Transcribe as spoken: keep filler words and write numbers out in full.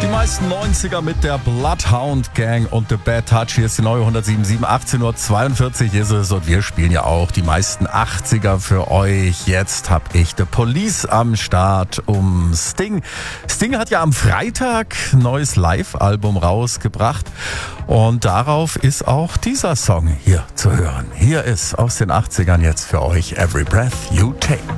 meisten neunziger mit der Bloodhound Gang und The Bad Touch. Hier ist die neue hundertsieben Komma sieben, achtzehn Uhr zweiundvierzig ist es und wir spielen ja auch die meisten achtziger für euch. Jetzt hab ich The Police am Start um Sting. Sting hat ja am Freitag ein neues Live-Album rausgebracht und darauf ist auch dieser Song hier zu hören. Hier ist aus den achtzigern jetzt für euch Every Breath You Take.